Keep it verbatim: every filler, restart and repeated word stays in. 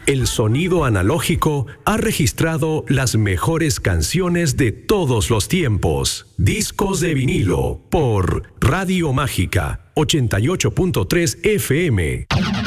El sonido analógico ha registrado las mejores canciones de todos los tiempos. Discos de vinilo por Radio Mágica ochenta y ocho punto tres F M.